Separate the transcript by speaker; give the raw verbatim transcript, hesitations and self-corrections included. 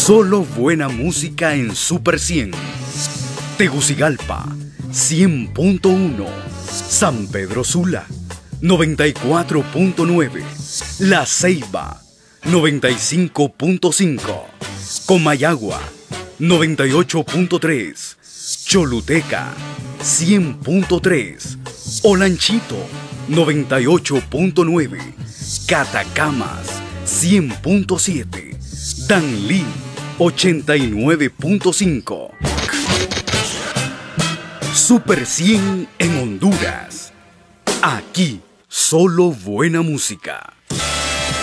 Speaker 1: Solo buena música en Super cien. Tegucigalpa, cien punto uno. San Pedro Sula, noventa y cuatro punto nueve. La Ceiba, noventa y cinco punto cinco. Comayagua, noventa y ocho punto tres. Choluteca, cien punto tres. Olanchito, noventa y ocho punto nueve. Catacamas, cien punto siete. Danlí, ochenta y nueve punto cinco. Super cien en Honduras. Aquí, solo buena música.